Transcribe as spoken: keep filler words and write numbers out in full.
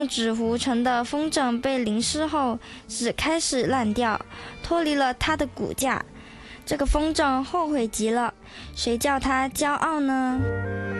纸糊成的风筝被淋湿后，只开始烂掉，脱离了它的骨架。这个风筝后悔极了，谁叫它骄傲呢？